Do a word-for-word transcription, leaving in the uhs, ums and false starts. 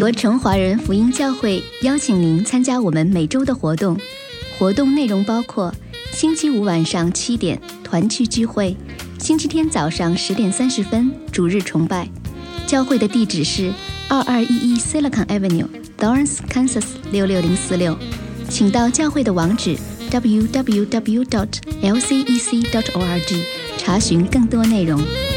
合成华人福音教会邀请您参加我们每周的活动。活动内容包括星期五晚上七点团契聚会，星期天早上十点三十分主日崇拜。教会的地址是二二一一 Silicon Avenue，Lawrence, Kansas 六六零四六。请到教会的网址 double u double u double u dot l c e c dot org 查询更多内容。